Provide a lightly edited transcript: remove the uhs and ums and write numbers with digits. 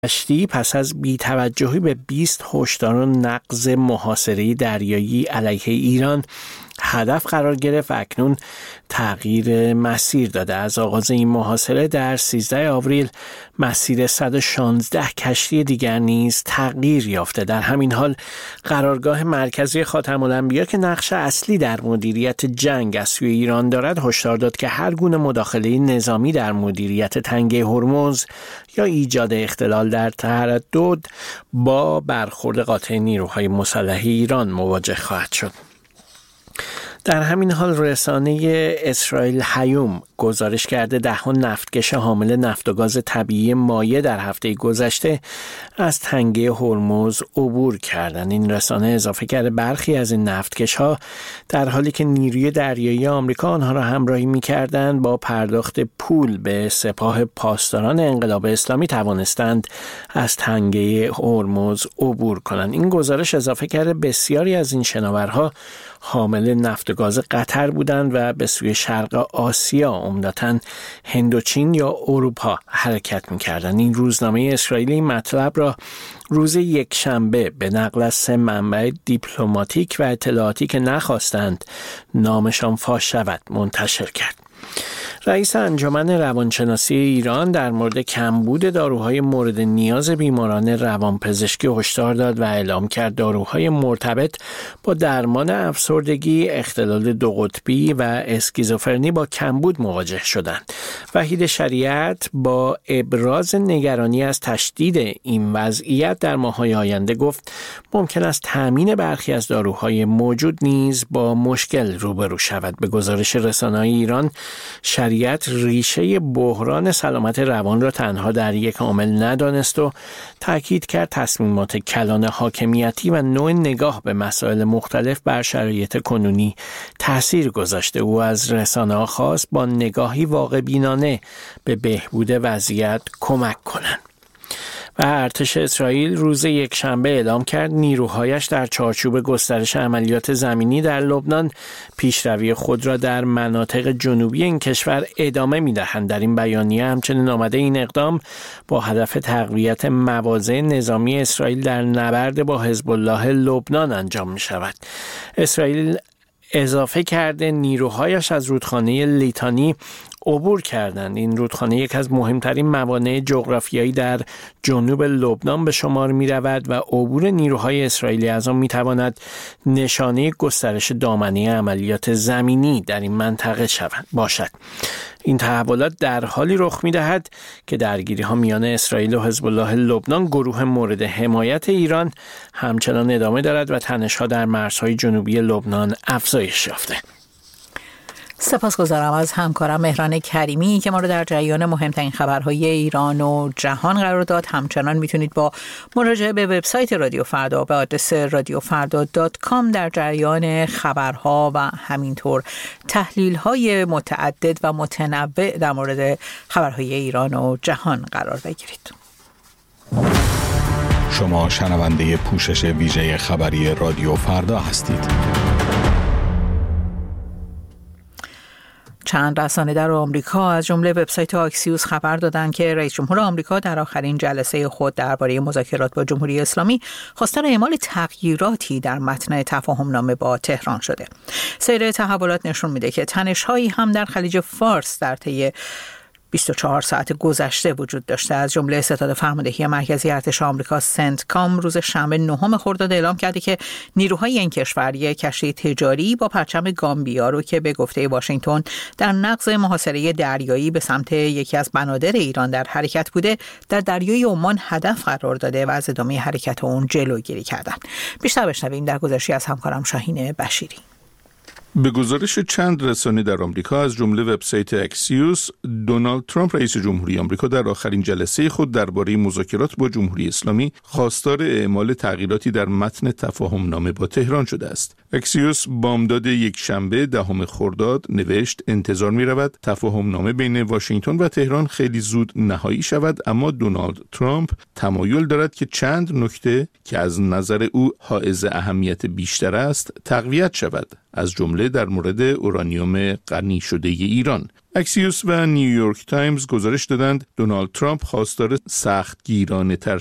کشتی پس از بی‌توجهی به 20 هشدار و نقض محاصره دریایی علیه ایران هدف قرار گرفت و اکنون تغییر مسیر داده. از آغاز این محاصره در 13 آوریل مسیر 116 کشتی دیگر نیز تغییر یافته. در همین حال قرارگاه مرکزی خاتم الانبیا که نقش اصلی در مدیریت جنگ از سوی ایران دارد هشدار داد که هر گونه مداخله نظامی در مدیریت تنگه هرمز یا ایجاد اختلال در تردد با برخورد قاطع نیروهای مسلح ایران مواجه خواهد شد. در همین حال رسانه اسرائیل هیوم گزارش کرده ده‌ها نفتکش حامل نفت و گاز طبیعی مایع در هفته گذشته از تنگه هرمز عبور کردند. این رسانه اضافه کرده برخی از این نفتکش‌ها در حالی که نیروی دریایی آمریکا آنها را همراهی می‌کردند با پرداخت پول به سپاه پاسداران انقلاب اسلامی توانستند از تنگه هرمز عبور کنند. این گزارش اضافه کرده بسیاری از این شناورها حامل نفت و گاز قطر بودند و به سوی شرق آسیا عمدتاً هندوچین یا اروپا حرکت می‌کردند. این روزنامه اسرائیلی این مطلب را روز یکشنبه به نقل از 3 منبع دیپلماتیک و اطلاعاتی که نخواستند نامشان فاش شود منتشر کرد. رئیس انجمن روانشناسی ایران در مورد کمبود داروهای مورد نیاز بیماران روانپزشکی هشدار داد و اعلام کرد داروهای مرتبط با درمان افسردگی، اختلال دو قطبی و اسکیزوفرنی با کمبود مواجه شدند. وحید شریعت با ابراز نگرانی از تشدید این وضعیت در ماه‌های آینده گفت ممکن است تامین برخی از داروهای موجود نیز با مشکل روبرو شود. به گزارش رسانه‌های ایران شریعت ریشه بحران سلامت روان را تنها در یک عامل ندانست و تاکید کرد تصمیمات کلان حاکمیتی و نوع نگاه به مسائل مختلف بر شرایط کنونی تأثیر گذاشته. او از رسانه‌ها خواست با نگاهی واقع بینانه به بهبود وضعیت کمک کنند. و ارتش اسرائیل روز یکشنبه اعلام کرد نیروهایش در چارچوب گسترش عملیات زمینی در لبنان پیشروی خود را در مناطق جنوبی این کشور ادامه می‌دهند. در این بیانیه همچنین آمده این اقدام با هدف تقویت مواضع نظامی اسرائیل در نبرد با حزب الله لبنان انجام می‌شود. اسرائیل اضافه کرده نیروهایش از رودخانه لیتانی عبور کردند. این رودخانه یک از مهمترین موانع جغرافیایی در جنوب لبنان به شمار می رود و عبور نیروهای اسرائیلی از آن می تواند نشانه گسترش دامنه عملیات زمینی در این منطقه باشد. این تحولات در حالی رخ می دهد که درگیری ها میان اسرائیل و حزب الله لبنان، گروه مورد حمایت ایران، همچنان ادامه دارد و تنش ها در مرزهای جنوبی لبنان افزایش یافته. سپاسگزارم از همکارم مهران کریمی که ما رو در جریان مهمترین خبرهای ایران و جهان قرار داد. همچنان میتونید با مراجعه به وبسایت رادیو فردا به آدرس radiofarda.com در جریان خبرها و همینطور تحلیل‌های متعدد و متنوع در مورد خبرهای ایران و جهان قرار بگیرید. شما شنونده پوشش ویژه خبری رادیو فردا هستید. چند رسانه در آمریکا از جمله وبسایت آکسیوس خبر دادند که رئیس جمهور آمریکا در آخرین جلسه خود درباره مذاکرات با جمهوری اسلامی خواستار اعمال تغییراتی در متن تفاهمنامه با تهران شده. سیر تحولات نشون میده که تنش‌هایی هم در خلیج فارس در طی 24 ساعت گذشته وجود داشته. از جمله ستاد فرماندهی مرکزی ارتش آمریکا سنتکام روز شنبه 9 خرداد اعلام کرده که نیروهای این کشور یک کشتی تجاری با پرچم گامبیا رو که به گفته واشنگتن در نقض محاصره دریایی به سمت یکی از بنادر ایران در حرکت بوده در دریای عمان هدف قرار داده و از ادامه حرکت اون جلوگیری کردند. بیشتر بشنویم در گزارشی از همکارم شاهین بشیری. به گزارش چند رسانه در آمریکا از جمله وبسایت اکسیوس، دونالد ترامپ رئیس جمهوری آمریکا در آخرین جلسه خود درباره مذاکرات با جمهوری اسلامی خواستار اعمال تغییراتی در متن تفاهمنامه با تهران شده است. اکسیوس بامداد یک شنبه 10 خرداد نوشت انتظار می رود تفاهم نامه بین واشنگتن و تهران خیلی زود نهایی شود، اما دونالد ترامپ تمایل دارد که چند نکته که از نظر او حائز اهمیت بیشتر است تقویت شود، از جمله در مورد اورانیوم غنی شده ایران. اکسیوس و نیویورک تایمز گزارش دادند دونالد ترامپ خواستار سختگیرانه تر